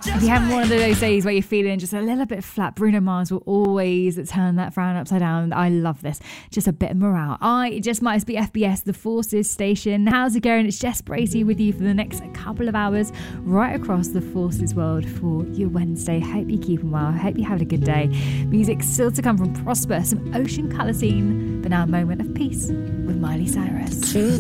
If you're having one of those days where you're feeling just a little bit flat, Bruno Mars will always turn that frown upside down. I love this. Just a bit of morale. It just might be FBS, the Forces station. How's it going? It's Jess Bracey with you for the next couple of hours right across the Forces world for your Wednesday. Hope you're keeping well. Hope you're having a good day. Music still to come from Prosper, some Ocean Colour Scene, but now a moment of peace with Miley Cyrus. Truth